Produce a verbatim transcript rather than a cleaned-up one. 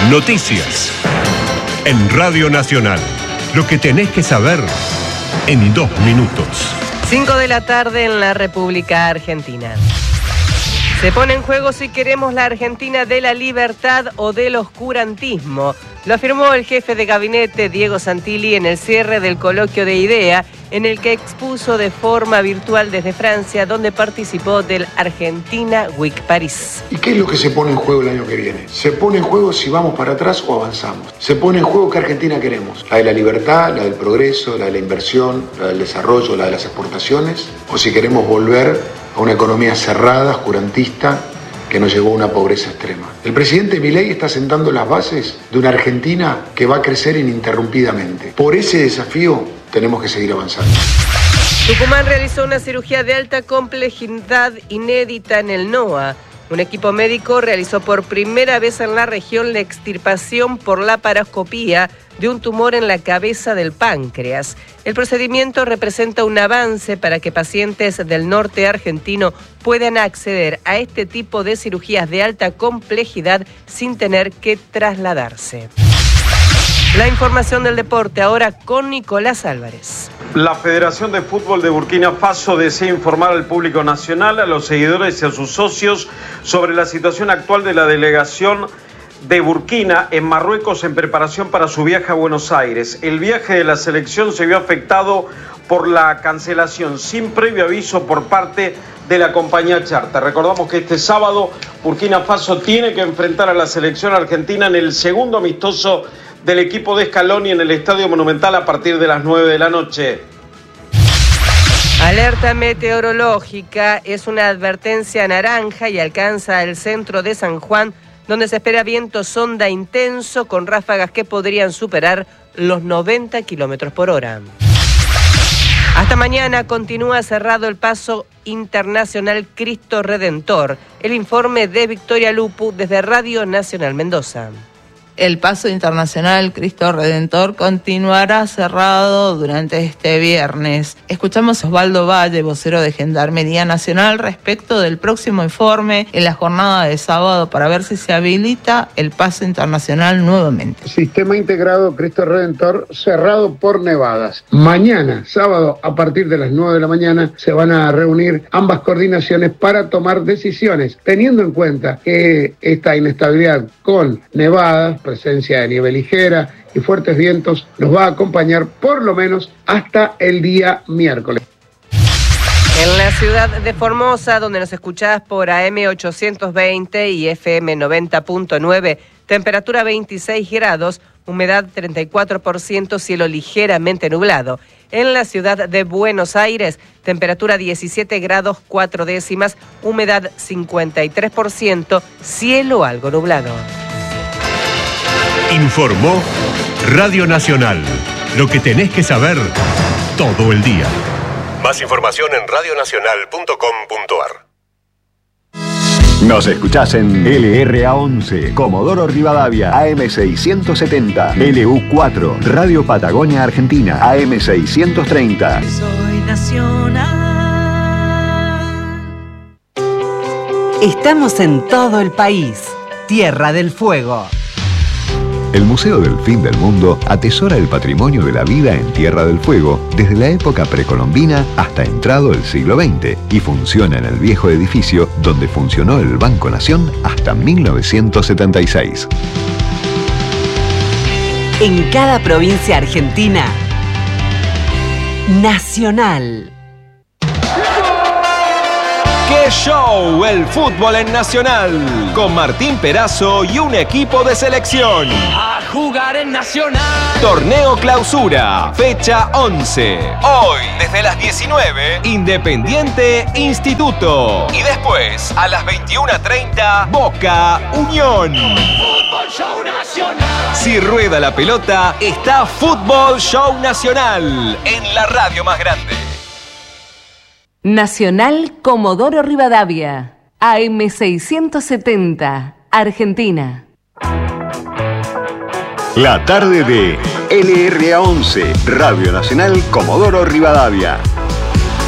Noticias. En Radio Nacional. Lo que tenés que saber en dos minutos. cinco de la tarde en la República Argentina. Se pone en juego si queremos la Argentina de la libertad o del oscurantismo. Lo afirmó el jefe de gabinete, Diego Santilli, en el cierre del coloquio de IDEA, en el que expuso de forma virtual desde Francia, donde participó del Argentina Week París. ¿Y qué es lo que se pone en juego el año que viene? Se pone en juego si vamos para atrás o avanzamos. Se pone en juego qué Argentina queremos. La de la libertad, la del progreso, la de la inversión, la del desarrollo, la de las exportaciones. O si queremos volver a una economía cerrada, oscurantista, que nos llevó a una pobreza extrema. El presidente Milei está sentando las bases de una Argentina que va a crecer ininterrumpidamente. Por ese desafío tenemos que seguir avanzando. Tucumán realizó una cirugía de alta complejidad inédita en el NOA. Un equipo médico realizó por primera vez en la región la extirpación por laparoscopía de un tumor en la cabeza del páncreas. El procedimiento representa un avance para que pacientes del norte argentino puedan acceder a este tipo de cirugías de alta complejidad sin tener que trasladarse. La información del deporte ahora con Nicolás Álvarez. La Federación de Fútbol de Burkina Faso desea informar al público nacional, a los seguidores y a sus socios sobre la situación actual de la delegación de Burkina en Marruecos en preparación para su viaje a Buenos Aires. El viaje de la selección se vio afectado por la cancelación sin previo aviso por parte de la compañía Charter. Recordamos que este sábado Burkina Faso tiene que enfrentar a la selección argentina en el segundo amistoso del equipo de Scaloni en el Estadio Monumental a partir de las nueve de la noche. Alerta meteorológica es una advertencia naranja y alcanza el centro de San Juan, donde se espera viento sonda intenso con ráfagas que podrían superar los noventa kilómetros por hora. Hasta mañana continúa cerrado el paso internacional Cristo Redentor. El informe de Victoria Lupu desde Radio Nacional Mendoza. El paso internacional Cristo Redentor continuará cerrado durante este viernes. Escuchamos a Osvaldo Valle, vocero de Gendarmería Nacional, respecto del próximo informe en la jornada de sábado para ver si se habilita el paso internacional nuevamente. Sistema integrado Cristo Redentor cerrado por nevadas. Mañana, sábado, a partir de las nueve de la mañana, se van a reunir ambas coordinaciones para tomar decisiones, teniendo en cuenta que esta inestabilidad con nevadas, presencia de nieve ligera y fuertes vientos nos va a acompañar por lo menos hasta el día miércoles. En la ciudad de Formosa, donde nos escuchás por A M ochocientos veinte y F M noventa punto nueve, temperatura veintiséis grados, humedad treinta y cuatro por ciento, cielo ligeramente nublado. En la ciudad de Buenos Aires, temperatura diecisiete grados cuatro décimas, humedad cincuenta y tres por ciento, cielo algo nublado. Informó Radio Nacional. Lo que tenés que saber todo el día. Más información en radio nacional punto com punto a r. Nos escuchás en L R A once, Comodoro Rivadavia, A M seiscientos setenta, L U cuatro, Radio Patagonia Argentina, A M seiscientos treinta. Soy nacional. Estamos en todo el país. Tierra del Fuego. El Museo del Fin del Mundo atesora el patrimonio de la vida en Tierra del Fuego desde la época precolombina hasta entrado el siglo veinte y funciona en el viejo edificio donde funcionó el Banco Nación hasta mil novecientos setenta y seis. En cada provincia argentina, Nacional. ¡Qué show! El fútbol en Nacional. Con Martín Perazo y un equipo de selección. A jugar en Nacional. Torneo Clausura, fecha once. Hoy, desde las diecinueve, Independiente Instituto. Y después, a las veintiuna treinta, Boca Unión. Fútbol Show Nacional. Si rueda la pelota, está Fútbol Show Nacional. En la radio más grande. Nacional Comodoro Rivadavia, A M seiscientos setenta, Argentina. La tarde de L R A once, Radio Nacional Comodoro Rivadavia.